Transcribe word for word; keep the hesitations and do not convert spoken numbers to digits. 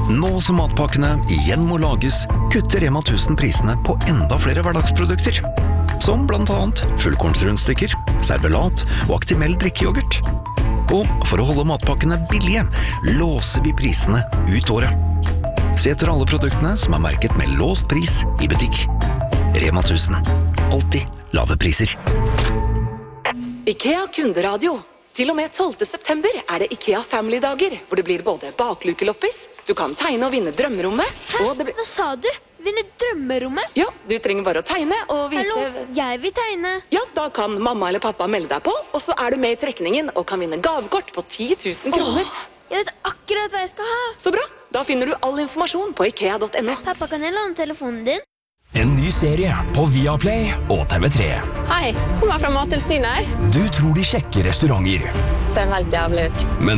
Nå som matpakkene igjen må lages, kutter Rema tusen prisene på enda flere hverdagsprodukter. Som blant annet fullkornsrundstykker, servelat og Actimel drikkejoghurt. Og for å holde matpakkene billige, låser vi prisene ut året. Se etter alle produktene som er merket med låst pris i butikk. Rema tusen. Alltid lave priser. IKEA kunderadio. Til og med tolvte september er det IKEA Family-dager, hvor det blir både baklukeloppis, du kan tegne og vinne drømmerommet, og det blir... Hva sa du? Vinne drømmerommet? Ja, du trenger bare å tegne og vise... Hallo, jeg vil tegne. Ja, da kan mamma eller pappa melde deg på, og så er du med i trekningen og kan vinne gavekort på ti tusen kroner. Åh, jeg vet akkurat hva jeg skal ha. Så bra, da finner du all informasjon på ikea punktum no. Pappa, kan jeg låne telefonen din? En ny serie på Viaplay og T V tre. Hei, kommer fra Mattilsynet her. Du tror de sjekker restauranter, Ser helt jævlig ut. men